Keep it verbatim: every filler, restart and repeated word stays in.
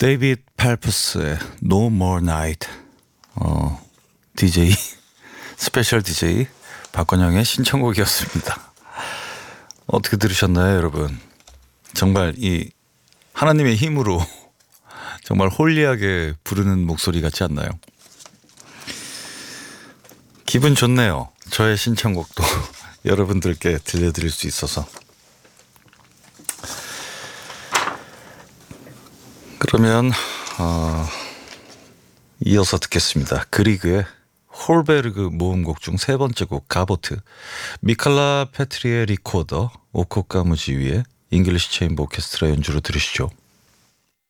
데이비드 팔퍼스의 No More Night. 어, 디제이 스페셜 디제이 박건영의 신청곡이었습니다. 어떻게 들으셨나요, 여러분? 정말 이 하나님의 힘으로 정말 홀리하게 부르는 목소리 같지 않나요? 기분 좋네요. 저의 신청곡도 여러분들께 들려드릴 수 있어서. 그러면 어, 이어서 듣겠습니다. 그리그의 홀베르그 모음곡 중 세 번째 곡 가보트, 미칼라 페트리의 리코더, 오코카무지위의 잉글리시 체인버 오케스트라 연주로 들으시죠.